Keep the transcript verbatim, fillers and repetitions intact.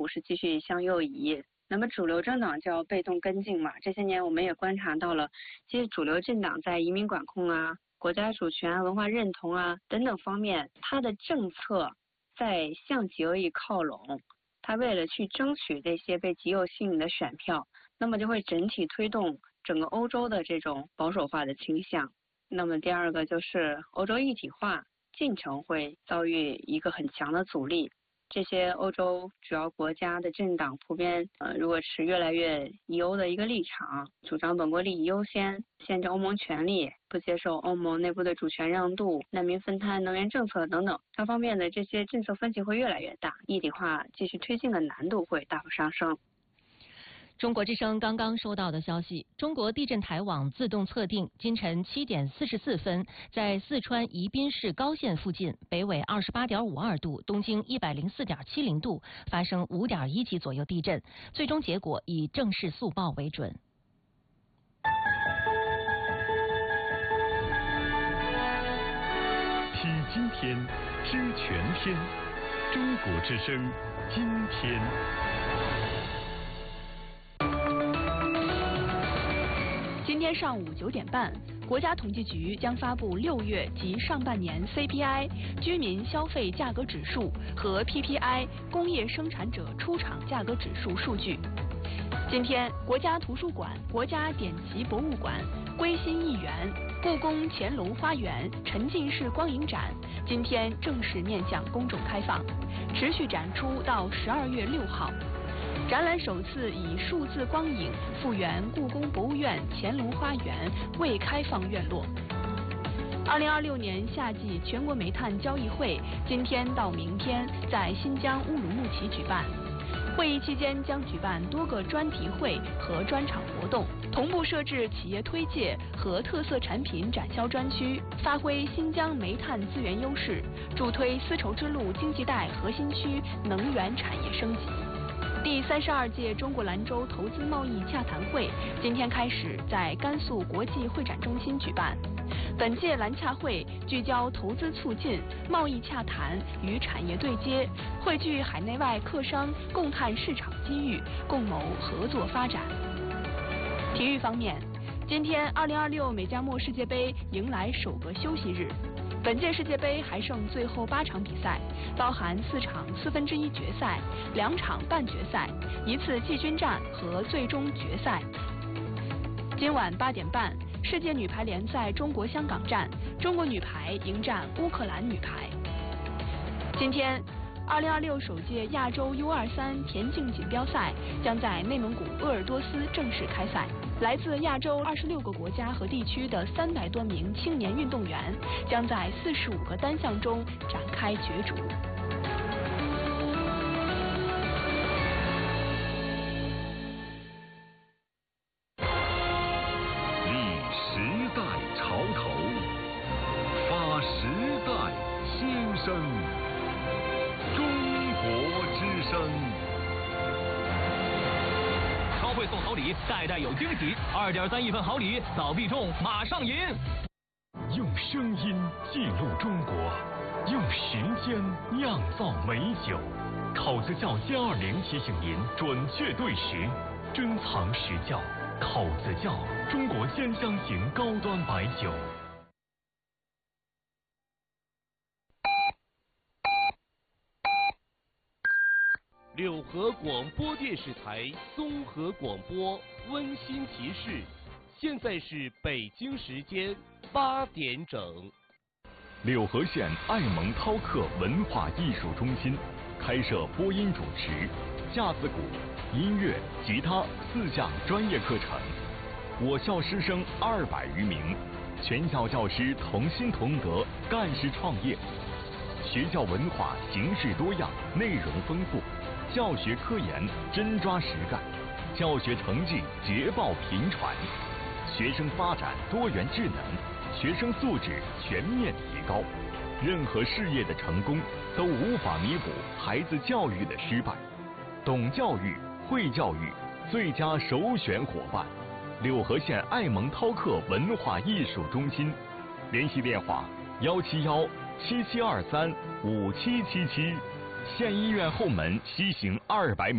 势继续向右移。那么主流政党就要被动跟进嘛。这些年我们也观察到了，其实主流政党在移民管控啊、国家主权、文化认同啊等等方面，它的政策在向极右翼靠拢。它为了去争取这些被极右吸引的选票，那么就会整体推动整个欧洲的这种保守化的倾向。那么第二个就是欧洲一体化进程会遭遇一个很强的阻力。这些欧洲主要国家的政党普遍呃，如果持越来越疑欧的一个立场，主张本国利益优先，限制欧盟权利，不接受欧盟内部的主权让渡、难民分摊、能源政策等等，各方面的这些政策分歧会越来越大，一体化继续推进的难度会大幅上升。 中国之声刚刚收到的消息，中国地震台网自动测定，今晨七点四十四分，在四川宜宾市高县附近，北纬二十八点五二度，东经一百零四点七零度，发生五点一级左右地震，最终结果以正式速报为准。 体今天，知全天，中国之声，今天。 今天上午九点半，国家统计局将发布六月及上半年 C P I 居民消费价格指数和 P P I 工业生产者出厂价格指数数据。今天，国家图书馆、国家典籍博物馆、归心艺园、故宫乾隆花园沉浸式光影展今天正式面向公众开放，持续展出到十二月六号。展览首次以数字光影复原故宫博物院乾隆花园未开放院落。二零二六年夏季全国煤炭交易会今天到明天在新疆乌鲁木齐举办。会议期间将举办多个专题会和专场活动，同步设置企业推介和特色产品展销专区，发挥新疆煤炭资源优势，助推丝绸之路经济带核心区能源产业升级。第三十二届中国兰州投资贸易洽谈会今天开始在甘肃国际会展中心举办。本届兰洽会聚焦投资促进、贸易洽谈与产业对接，汇聚海内外客商共探市场机遇，共谋合作发展。体育方面，今天二零二六美加墨世界杯迎来首个休息日。本届世界杯还剩最后八场比赛，包含四场四分之一决赛、两场半决赛、一次季军战和最终决赛。今晚八点半，世界女排联赛中国香港站，中国女排迎战乌克兰女排。今天，二零二六首届亚洲 U 二三田径锦标赛将在内蒙古鄂尔多斯正式开赛。来自亚洲二十六个国家和地区的三百多名青年运动员将在四十五个单项中展开角逐。 立时代潮头，发时代新声。中国之声。 会送好礼，代代有惊喜。二点三亿份好礼，早必中，马上赢。 用声音记录中国，用时间酿造美酒。口子窖歼二零提醒您准确对时，珍藏实窖。口子窖，中国鲜香型高端白酒。 柳河广播电视台综合广播温馨提示：现在是北京时间八点整。 柳河县爱蒙涛克文化艺术中心开设播音主持、架子鼓、音乐、吉他四项专业课程。我校师生二百余名，全校教师同心同德，干事创业。学校文化形式多样，内容丰富。教学科研真抓实干，教学成绩捷报频传，学生发展多元智能，学生素质全面提高。任何事业的成功都无法弥补孩子教育的失败。懂教育、会教育，最佳首选伙伴。柳河县爱蒙涛克文化艺术中心，联系电话：幺七幺七七二三五七七七。县医院后门西行二百米。